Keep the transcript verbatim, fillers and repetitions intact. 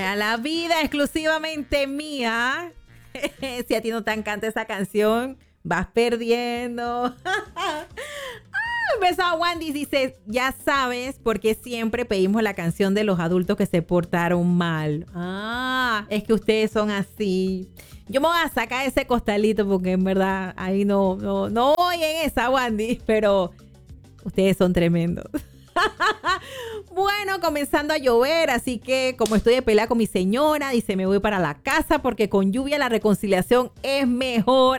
mía, la vida exclusivamente mía. Si a ti no te encanta esa canción, vas perdiendo. Empezó Wandy, dice, ya sabes por qué siempre pedimos la canción de los adultos que se portaron mal. Ah, es que ustedes son así. Yo me voy a sacar ese costalito porque en verdad ahí no, no, no voy en esa, Wandy, pero ustedes son tremendos. Bueno, comenzando a llover, así que como estoy de pelea con mi señora, dice, me voy para la casa porque con lluvia la reconciliación es mejor.